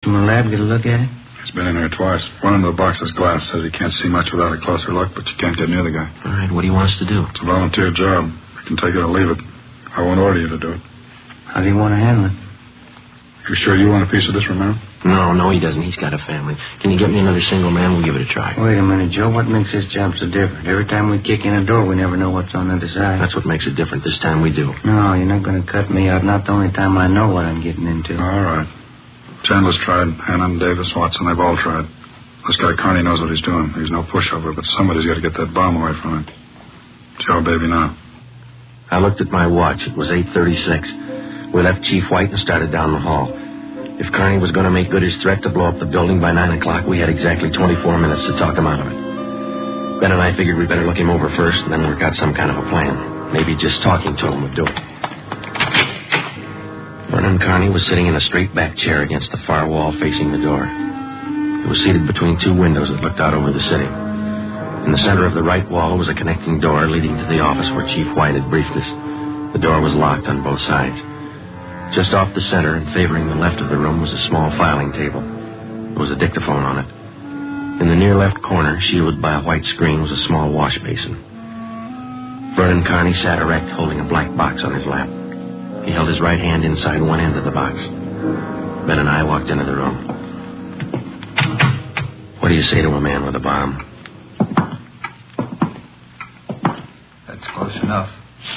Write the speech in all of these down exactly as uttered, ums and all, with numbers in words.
Can the lab get a look at it? He's been in here twice. One into the box is glass. Says he can't see much without a closer look, but you can't get near the guy. All right, what do you want us to do? It's a volunteer job. You can take it or leave it. I won't order you to do it. How do you want to handle it? You sure you want a piece of this, Romero? No, no, he doesn't. He's got a family. Can you get me another single man? We'll give it a try. Wait a minute, Joe. What makes this job so different? Every time we kick in a door, we never know what's on the other side. That's what makes it different. This time we do. No, you're not going to cut me out. Not the only time I know what I'm getting into. All right. Chandler's tried. Hannon, Davis, Watson, they've all tried. This guy Carney knows what he's doing. He's no pushover, but somebody's got to get that bomb away from him. Joe, baby, now. I looked at my watch. It was eight thirty-six. We left Chief White and started down the hall. If Carney was going to make good his threat to blow up the building by nine o'clock, we had exactly twenty-four minutes to talk him out of it. Ben and I figured we'd better look him over first and then work out some kind of a plan. Maybe just talking to him would do it. Vernon Carney was sitting in a straight-back chair against the far wall facing the door. He was seated between two windows that looked out over the city. In the center of the right wall was a connecting door leading to the office where Chief White had briefed us. The door was locked on both sides. Just off the center and favoring the left of the room was a small filing table. There was a dictaphone on it. In the near left corner, shielded by a white screen, was a small wash basin. Vernon Carney sat erect, holding a black box on his lap. He held his right hand inside one end of the box. Ben and I walked into the room. What do you say to a man with a bomb? That's close enough.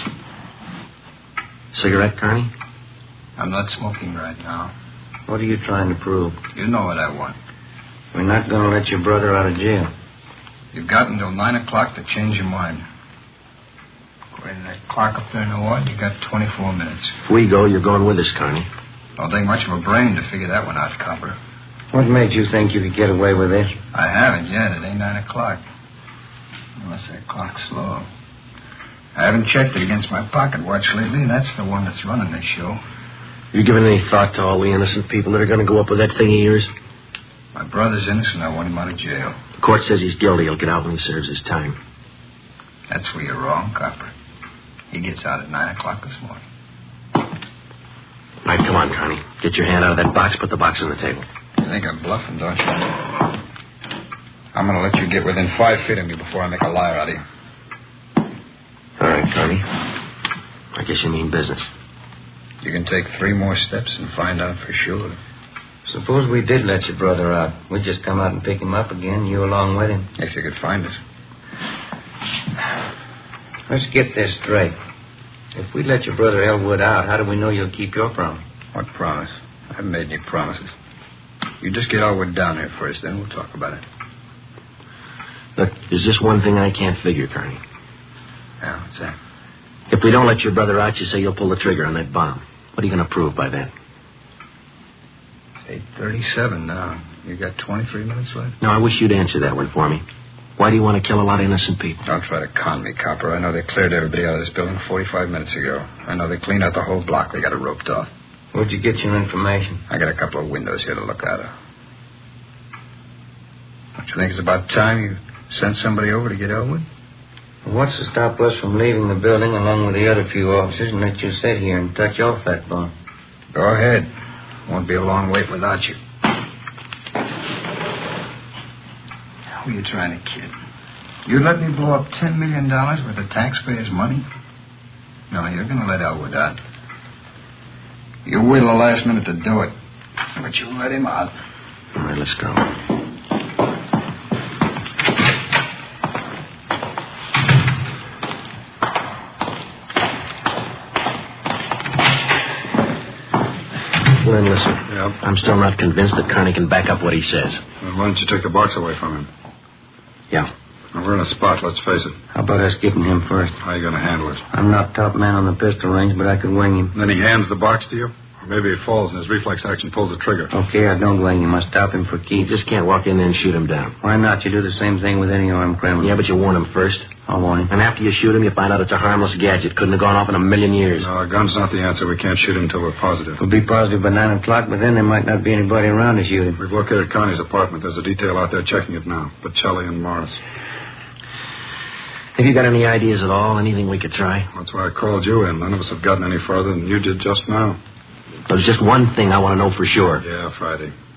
Cigarette, Carney? I'm not smoking right now. What are you trying to prove? You know what I want. We're not going to let your brother out of jail. You've got until nine o'clock to change your mind. According to that clock up there in the ward, you got twenty-four minutes. If we go, you're going with us, Carney. Don't take much of a brain to figure that one out, Copper. What made you think you could get away with this? I haven't yet. It ain't nine o'clock. Unless that clock's slow. I haven't checked it against my pocket watch lately. That's the one that's running this show. You given any thought to all the innocent people that are going to go up with that thing of yours? My brother's innocent. I want him out of jail. The court says he's guilty. He'll get out when he serves his time. That's where you're wrong, Copper. He gets out at nine o'clock this morning. All right, come on, Carney. Get your hand out of that box. Put the box on the table. You think I'm bluffing, don't you? I'm going to let you get within five feet of me before I make a liar out of you. All right, Carney. I guess you mean business. You can take three more steps and find out for sure. Suppose we did let your brother out. We'd just come out and pick him up again, you along with him. If you could find us. Let's get this straight. If we let your brother Elwood out, how do we know you'll keep your promise? What promise? I haven't made any promises. You just get Elwood down here first, then we'll talk about it. Look, there's just one thing I can't figure, Carney. Yeah, what's that? If we don't let your brother out, you say you'll pull the trigger on that bomb. What are you going to prove by then? It's eight thirty-seven now. You got twenty-three minutes left? No, I wish you'd answer that one for me. Why do you want to kill a lot of innocent people? Don't try to con me, Copper. I know they cleared everybody out of this building forty-five minutes ago. I know they cleaned out the whole block. They got it roped off. Where'd you get your information? I got a couple of windows here to look out of. Don't you think it's about time you sent somebody over to get Elwood? What's to stop us from leaving the building along with the other few officers and let you sit here and touch off that bomb? Go ahead. Won't be a long wait without you. Who are you trying to kid? You let me blow up ten million dollars worth of taxpayers' money? No, you're going to let Elwood out. You wait till the last minute to do it. But you let him out. All right, let's go. Glenn, listen. Yep. I'm still not convinced that Carney can back up what he says. Then why don't you take the box away from him? Yeah. Now, we're in a spot, let's face it. How about us getting him first? How are you going to handle it? I'm not top man on the pistol range, but I could wing him. Then he hands the box to you? Or maybe he falls and his reflex action pulls the trigger. Okay, I don't wing him. I stop him for You keeps. just can't walk in there and shoot him down. Why not? You do the same thing with any armed criminal. Yeah, but you warn him first. I'll warn him. And after you shoot him, you find out it's a harmless gadget. Couldn't have gone off in a million years. No, a gun's not the answer. We can't shoot him until we're positive. We'll be positive by nine o'clock, but then there might not be anybody around to shoot him. We've located Connie's apartment. There's a detail out there checking it now. Bocelli and Morris. Have you got any ideas at all? Anything we could try? That's why I called you in. None of us have gotten any further than you did just now. There's just one thing I want to know for sure. Yeah, Friday.